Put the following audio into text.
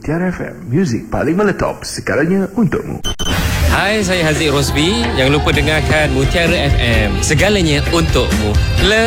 Mutiara FM, muzik paling meletop segalanya untukmu. Hai, saya Haziq Rosbi. Jangan lupa dengarkan Mutiara FM, segalanya untukmu.